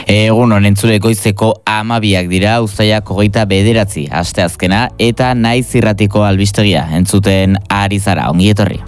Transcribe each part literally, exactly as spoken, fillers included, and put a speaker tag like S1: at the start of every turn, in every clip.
S1: Egun honen zureko izeko amabiak dira, uztaiak hogeita bederatzi asteazkena eta naiz irratiko albistegia entzuten ari zara, ongi etorri.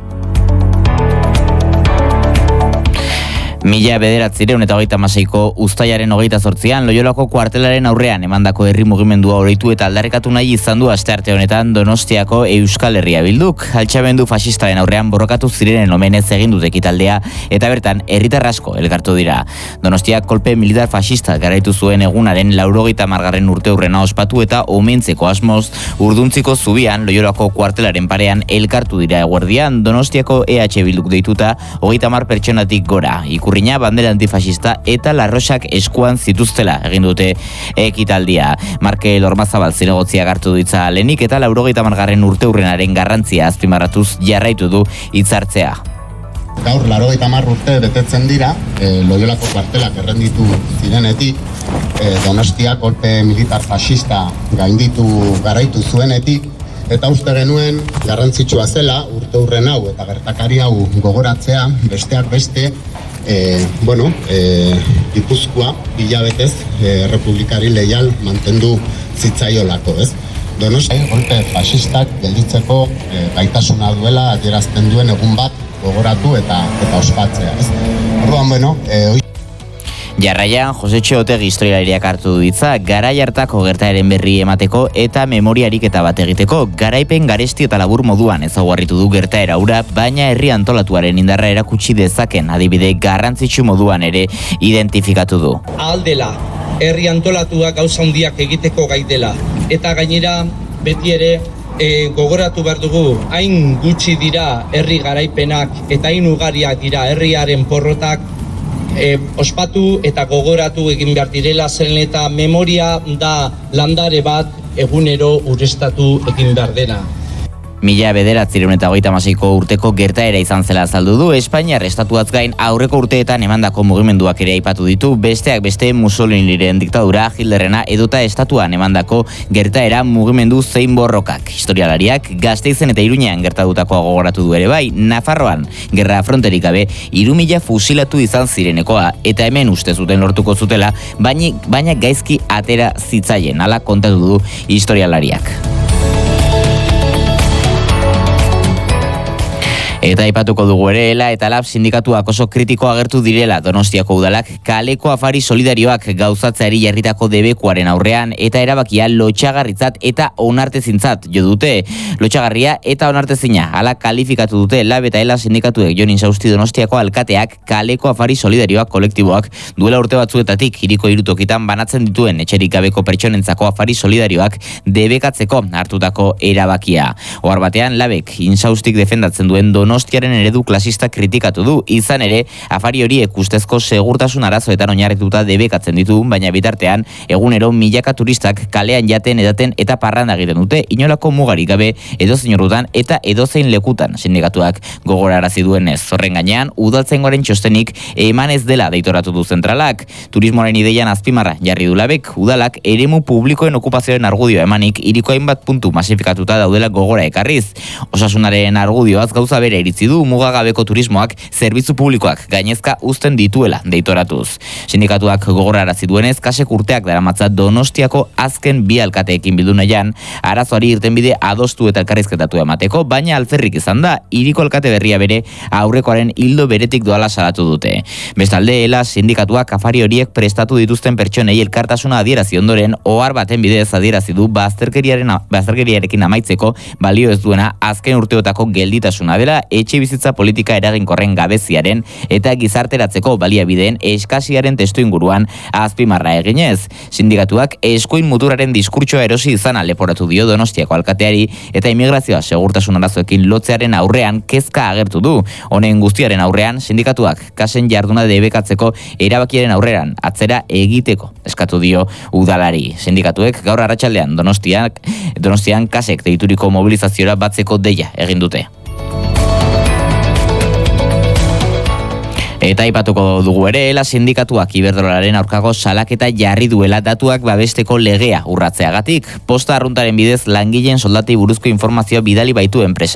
S1: Mila bederatzireun eta hogeita maseiko uztailaren hogeita zortzian, Loiolako kuartelaren aurrean emandako herri mugimendua oroitu eta aldarrikatu nahi izan du astearte honetan Donostiako Euskal Herria Bilduk. Altxamendu fasistaren aurrean borrokatu zirenen omenez egin dut ekitaldea eta bertan herritar asko elkartu dira. Donostiak kolpe militar fascista garaitu zuen egunaren laurogeita margarren urte hurrena ospatu eta omentzeko asmoz Urduntziko zubian Loiolako kuartelaren parean elkartu dira eguerdian Donostiako E H Bilduk deituta hogeita hamar pertsonatik gora. Ikurriña, bandera antifasista eta larrosak eskuan zituztela egin dute ekitaldia. Markel Ormazabal zinegotzia hartu ditza lenik eta laurogeita margarren urte hurrenaren garrantzia azpimarratuz jarraitu du hitzartzea.
S2: Gaur laurogeita hamar urte betetzen dira, e, Loiolako kuartelak errenditu zirenetik, e, Donostiak kolpe militar fascista gainditu garaitu zuenetik, eta uste genuen garrantzitsua zela urte hurren hau eta gertakari hau gogoratzea, besteak beste, E, bueno, e, Gipuzkoa hilabetez e, republikari leial mantendu zitzaiolako, ez? Donostia golpe fascistak gelditzeko e, gaitasuna duela adierazten duen egun bat gogoratu eta eta ospatzea, ez? Orduan, bueno, e,
S1: Jarraian, Josetxe Otegi historialariak hartu du hitza, garai hartako gertaeren berri emateko eta memoriarik eta bat egiteko, garaipen garesti eta labur moduan ezaugarritu du gertaera hura, baina herri antolatuaren indarra erakutsi dezaken adibide garrantzitsu moduan ere identifikatu du.
S3: Ahaldela, herri antolatua gauza handiak egiteko gai dela, eta gainera beti ere e, gogoratu behar dugu, hain gutxi dira herri garaipenak eta hain ugariak dira herriaren porrotak, E, ospatu eta gogoratu egin behar direla zen eta memoria da landare bat egunero urrestatu egin behar dena.
S1: Mila bederatzireun eta hogeita hamaseiko urteko gertaera izan zela azaldu du, Espainiar estatuaz gain aurreko urteetan emandako mugimenduak ere aipatu ditu, besteak beste Mussoliniren diktadura, Hitlerrena edota estatuan emandako gertaera mugimendu zein borrokak. Historialariak Gasteizen eta Iruñean gertatutakoa gogoratu du ere bai, Nafarroan gerra fronterik gabe hiru mila fusilatu izan zirenekoa eta hemen uste zuten lortuko zutela, baina, baina gaizki atera zitzaien, hala kontatu du historialariak. Eta aipatuko dugu ere, ELA eta LAB sindikatuak oso kritiko agertu direla Donostiako udalak kaleko afari solidarioak gauzatzeari jarritako debekuaren aurrean eta erabakia lotxagarritzat eta onartezintzat jo dute. Lotxagarria eta onartezina, hala kalifikatu dute LAB eta ELA sindikatuek. Jon Insausti Donostiako alkateak kaleko afari solidarioak kolektiboak duela urte batzuetatik hiriko hiru tokitan banatzen dituen etxerik gabeko pertsonentzako afari solidarioak debekatzeko hartutako erabakia. Ohar batean LABek Insaustik defendatzen duen Donostiaren eredu klasista kritikatu du, izan ere, afari horiek ustezko segurtasun arazoetan oinarrituta debekatzen ditu, baina bitartean, egunero milaka turistak kalean jaten edaten eta parranda egiten dute, inolako mugarik gabe edozein ordutan eta edozein lekutan sindikatuak gogorarazi duenez. Horren gainean, udaltzaingoaren txostenik eman ez dela deitoratu du zentralak. Turismoaren ideian azpimarra jarri du LABek, udalak eremu publikoen okupazioaren argudioa emanik hiriko hainbat puntu masifikatuta daudela gogora ekarriz. Osasunaren argudioaz gauza bere iritzi du mugagabeko turismoak zerbitzu publikoak gainezka uzten dituela deitoratuz. Sindikatuak gogorarazi duenez, kasek urteak daramatza Donostiako azken bi alkateekin bildu nahian, arazoari irtenbide adostu eta elkarrizketatu emateko, baina alferrik izan da, hiriko alkate berria bere aurrekoaren hildo beretik doala salatu dute. Bestalde, ELA sindikatuak afari horiek prestatu dituzten pertsonei elkartasuna adierazi ondoren, ohar baten bidez adierazi du bazterkeriaren bazterkeriarekin amaitzeko balio ez duena azken urteotako gelditasuna dela etxe bizitza politika eraginkorren gabeziaren eta gizarteratzeko baliabideen eskasiaren testu inguruan azpimarra eginez. Sindikatuak eskuin muturaren diskurtsoa erosi izana leporatu dio Donostiako alkateari eta immigrazioa segurtasun arazoekin lotzearen aurrean kezka agertu du. Honen guztiaren aurrean sindikatuak kasen jarduna debekatzeko erabakiaren aurreran atzera egiteko eskatu dio udalari. Sindikatuek gaur arratsaldean Donostiak Donostian kasek deituriko mobilizaziora batzeko deia egin dute. Eta aipatuko dugu ere, ELA sindikatuak Iberdrolaren aurkako salaketa jarri duela datuak babesteko legea urratzeagatik. Posta arruntaren bidez langileen soldatei buruzko informazioa bidali baitu enpresak.